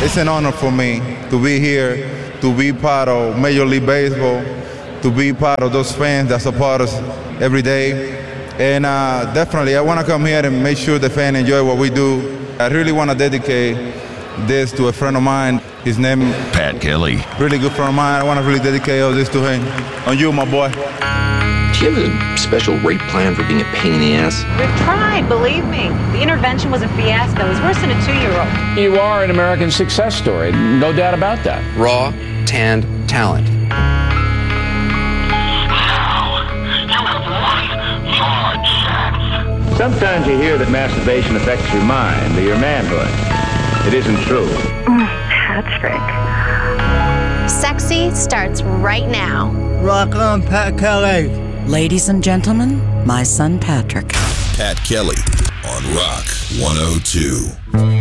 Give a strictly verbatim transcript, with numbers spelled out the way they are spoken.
It's an honor for me to be here, to be part of Major League Baseball, to be part of those fans that support us every day. And uh, definitely, I want to come here and make sure the fans enjoy what we do. I really want to dedicate this to a friend of mine. His name is Pat Kelly. Really good friend of mine. I want to really dedicate all this to him. On you, my boy. Do you have a special rate plan for being a pain in the ass? We've tried, believe me. The intervention was a fiasco. It was worse than a two-year-old. You are an American success story, no doubt about that. Raw, tanned talent. Sometimes you hear that masturbation affects your mind or your manhood. It isn't true. Patrick. Sexy starts right now. Rock on, Pat Kelly. Ladies and gentlemen, my son Patrick. Pat Kelly on Rock one oh two.